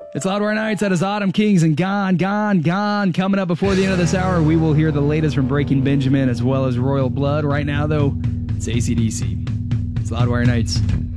It's Loudwire Nights. That is Autumn Kings and Gone, Gone, Gone. Coming up before the end of this hour, we will hear the latest from Breaking Benjamin as well as Royal Blood. Right now, though, it's AC/DC. It's Loudwire Nights.